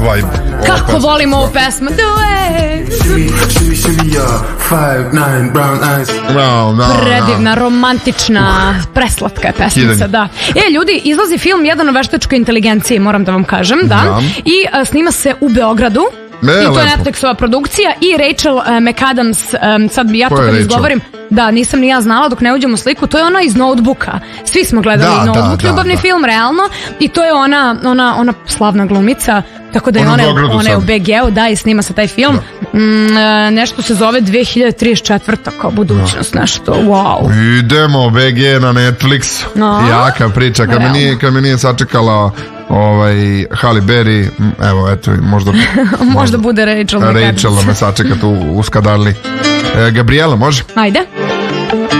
vibe. Kako volim ovu pesmu. Do it! Predivna, romantična, preslatka je pesmica, da. Ljudi, izlazi film Jedan o veštačkoj inteligenciji, moram da vam kažem, da. I snima se u Beogradu. I to je Netflixova produkcija i Rachel McAdams, sad bi ja to kad izgovorim, da, nisam ni ja znala dok ne uđem u sliku, to je ona iz Notebooka. Svi smo gledali Notebook, ljubavni film, realno, i to je ona slavna glumica, tako da je ona je u BG-u, da, i snima se taj film. Nešto se zove 2034. kao budućnost, nešto, wow. Idemo, BG na Netflix, jaka priča, kad me nije sačekala Halle Berry, evo, eto, možda bude Rachel me sačeka tu u Skadarli. Gabriela, može? Ajde.